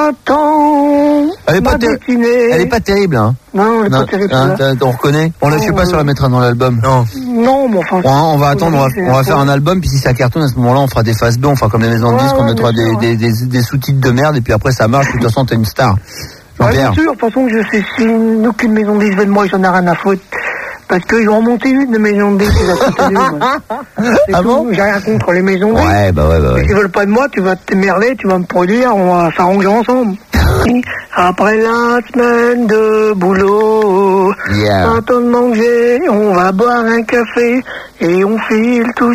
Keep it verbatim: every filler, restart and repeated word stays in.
J'attends. Elle est pas, ter- elle est pas terrible, hein. Non, elle est non, pas terrible. Hein, on reconnaît. On ne sait pas euh... si on la mettra dans l'album. Non. Non, mais enfin. Bon, hein, on va attendre, on va, on va faire un album, puis si ça cartonne, à ce moment-là, on fera des phases B, on fera comme les maisons de disques, on mettra des, des, des, des sous-titres de merde, et puis après ça marche, de toute façon, t'es une star. Ouais, bien sûr, de toute façon, je sais, si aucune maison de disques veut de moi, j'en ai rien à foutre. Parce qu'ils vont en monter une, les maisons de disques, à côté d'eux. Ah bon? J'ai rien contre les maisons de disques. Ouais, bah ouais, bah ouais. S'ils veulent pas de moi, tu vas t'émerder, tu vas me produire, on va s'arranger ensemble. Après la semaine de boulot, yeah. Quand on mange, on va boire un café et on file tous